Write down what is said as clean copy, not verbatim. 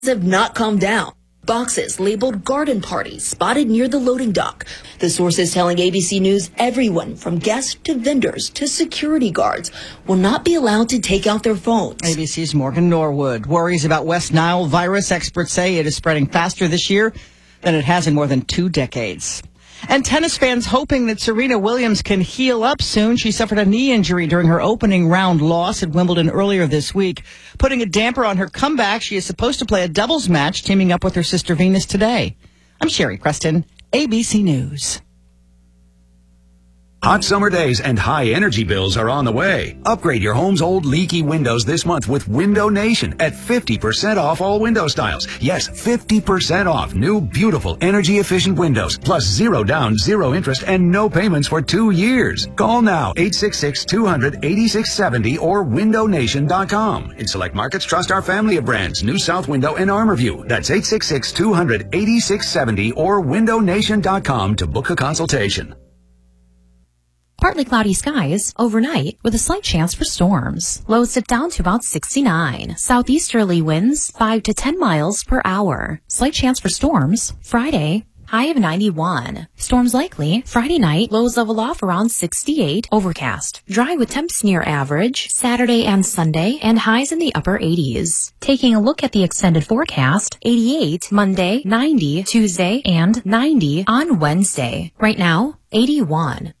have not calmed down. Boxes labeled garden party spotted near the loading dock. The source is telling ABC News everyone from guests to vendors to security guards will not be allowed to take out their phones. ABC's Morgan Norwood worries about West Nile virus. Experts say it is spreading faster this year than it has in more than 2 decades. And tennis fans hoping that Serena Williams can heal up soon. She suffered a knee injury during her opening round loss at Wimbledon earlier this week, putting a damper on her comeback. She is supposed to play a doubles match, teaming up with her sister Venus today. I'm Sherry Preston, ABC News. Hot summer days and high energy bills are on the way. Upgrade your home's old leaky windows this month with Window Nation at 50% off all window styles. Yes, 50% off new, beautiful, energy-efficient windows. Plus 0 down, 0 interest, and no payments for 2 years. Call now, 866-200-8670 or windownation.com. In select markets, trust our family of brands, New South Window and ArmorView. That's 866-200-8670 or windownation.com to book a consultation. Partly cloudy skies overnight with a slight chance for storms. Lows dip down to about 69. Southeasterly winds 5 to 10 miles per hour. Slight chance for storms Friday. High of 91. Storms likely Friday night. Lows level off around 68. Overcast. Dry with temps near average Saturday and Sunday, and highs in the upper 80s. Taking a look at the extended forecast, 88 Monday, 90 Tuesday, and 90 on Wednesday. Right now, 81.